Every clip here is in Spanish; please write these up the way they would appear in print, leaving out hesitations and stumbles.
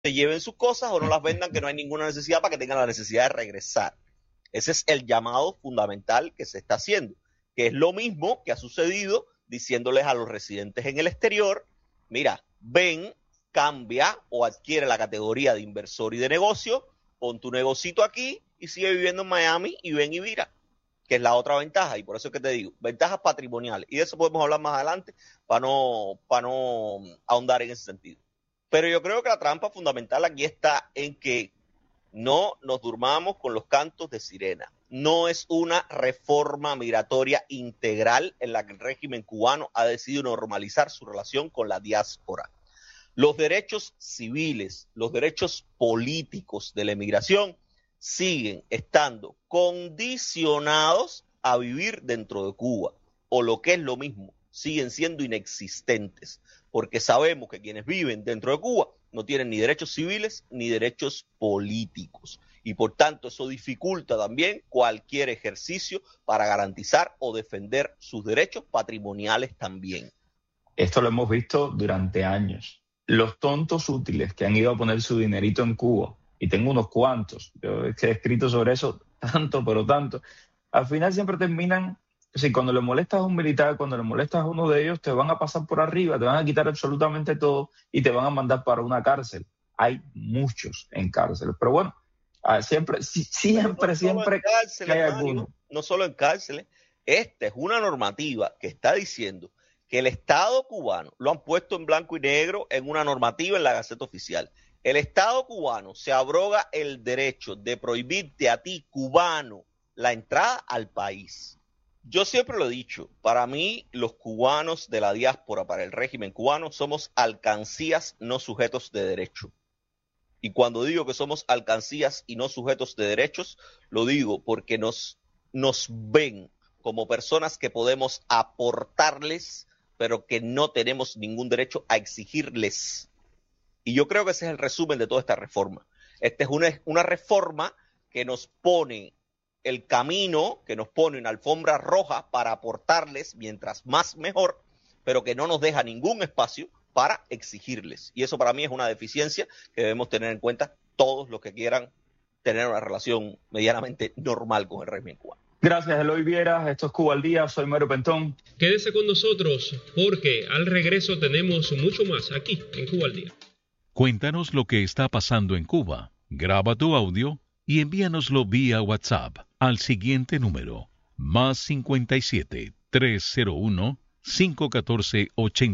se lleven sus cosas o no las vendan, que no hay ninguna necesidad para que tengan la necesidad de regresar. Ese es el llamado fundamental que se está haciendo, que es lo mismo que ha sucedido diciéndoles a los residentes en el exterior, mira, ven, cambia o adquiere la categoría de inversor y de negocio, pon tu negocito aquí y sigue viviendo en Miami y ven y mira, que es la otra ventaja, y por eso es que te digo, ventajas patrimoniales, y de eso podemos hablar más adelante para no ahondar en ese sentido. Pero yo creo que la trampa fundamental aquí está en que no nos durmamos con los cantos de sirena. No es una reforma migratoria integral en la que el régimen cubano ha decidido normalizar su relación con la diáspora. Los derechos civiles, los derechos políticos de la emigración siguen estando condicionados a vivir dentro de Cuba, o lo que es lo mismo, siguen siendo inexistentes, porque sabemos que quienes viven dentro de Cuba no tienen ni derechos civiles ni derechos políticos, y por tanto eso dificulta también cualquier ejercicio para garantizar o defender sus derechos patrimoniales también. Esto lo hemos visto durante años. Los tontos útiles que han ido a poner su dinerito en Cuba, y tengo unos cuantos, yo he escrito sobre eso tanto, pero tanto, al final siempre terminan, si cuando le molestas a un militar, cuando le molestas a uno de ellos, te van a pasar por arriba, te van a quitar absolutamente todo y te van a mandar para una cárcel. Hay muchos en cárceles, pero bueno, siempre cárceles, hay Mario, algunos. no solo en cárceles, esta es una normativa que está diciendo que el Estado cubano, lo han puesto en blanco y negro en una normativa en la Gaceta Oficial, el Estado cubano se abroga el derecho de prohibirte a ti, cubano, la entrada al país. Yo siempre lo he dicho, para mí los cubanos de la diáspora, para el régimen cubano, somos alcancías no sujetos de derecho. Y cuando digo que somos alcancías y no sujetos de derechos, lo digo porque nos ven como personas que podemos aportarles, pero que no tenemos ningún derecho a exigirles. Y yo creo que ese es el resumen de toda esta reforma. Esta es una reforma que nos pone el camino, que nos pone una alfombra roja para aportarles, mientras más mejor, pero que no nos deja ningún espacio para exigirles. Y eso para mí es una deficiencia que debemos tener en cuenta todos los que quieran tener una relación medianamente normal con el régimen cubano. Gracias, Eloy Viera. Esto es Cuba al Día. Soy Mario Pentón. Quédese con nosotros porque al regreso tenemos mucho más aquí en Cuba al Día. Cuéntanos lo que está pasando en Cuba. Graba tu audio y envíanoslo vía WhatsApp al siguiente número: +57 301 514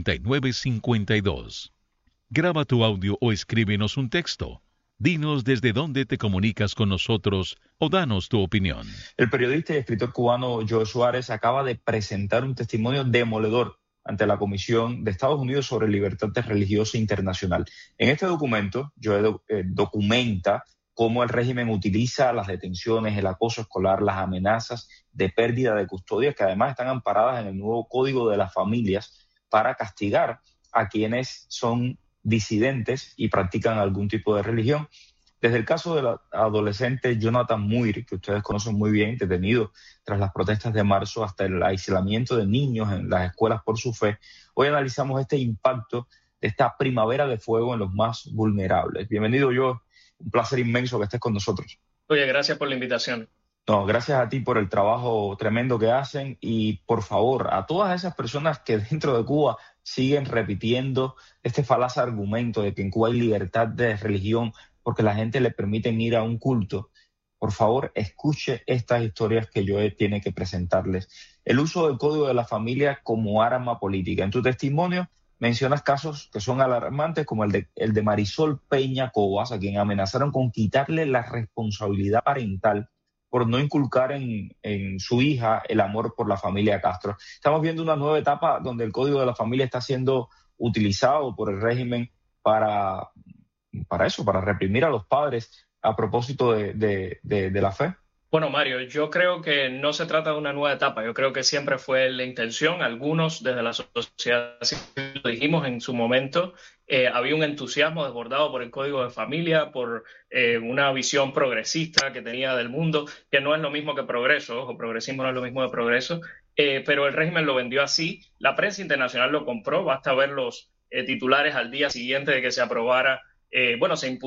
8952. Graba tu audio o escríbenos un texto. Dinos desde dónde te comunicas con nosotros o danos tu opinión. El periodista y escritor cubano Joe Suárez acaba de presentar un testimonio demoledor ante la Comisión de Estados Unidos sobre Libertad Religiosa Internacional. En este documento, Joe documenta cómo el régimen utiliza las detenciones, el acoso escolar, las amenazas de pérdida de custodia, que además están amparadas en el nuevo Código de las Familias, para castigar a quienes son disidentes y practican algún tipo de religión. Desde el caso del adolescente Jonathan Muir, que ustedes conocen muy bien, detenido tras las protestas de marzo, hasta el aislamiento de niños en las escuelas por su fe, hoy analizamos este impacto de esta primavera de fuego en los más vulnerables. Bienvenido, Joe. Un placer inmenso que estés con nosotros. Oye, gracias por la invitación. No, gracias a ti por el trabajo tremendo que hacen y, por favor, a todas esas personas que dentro de Cuba siguen repitiendo este falaz argumento de que en Cuba hay libertad de religión porque la gente le permiten ir a un culto, por favor, escuche estas historias que Joe tiene que presentarles. El uso del Código de la Familia como arma política. En tu testimonio mencionas casos que son alarmantes, como el de Marisol Peña Cobas, a quien amenazaron con quitarle la responsabilidad parental por no inculcar en su hija el amor por la familia Castro. Estamos viendo una nueva etapa donde el Código de la Familia está siendo utilizado por el régimen para eso, para reprimir a los padres a propósito de la fe. Bueno, Mario, yo creo que no se trata de una nueva etapa. Yo creo que siempre fue la intención. Algunos desde la sociedad civil lo dijimos en su momento. Había un entusiasmo desbordado por el Código de Familia, por una visión progresista que tenía del mundo, que no es lo mismo que progreso. Ojo, progresismo no es lo mismo de progreso. Pero el régimen lo vendió así. La prensa internacional lo compró. Basta ver los titulares al día siguiente de que se aprobara se